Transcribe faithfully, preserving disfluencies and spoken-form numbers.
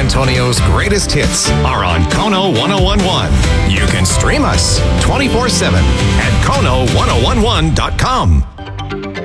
Antonio's greatest hits are on Kono ten eleven. You can stream us twenty-four seven at Kono ten eleven dot com.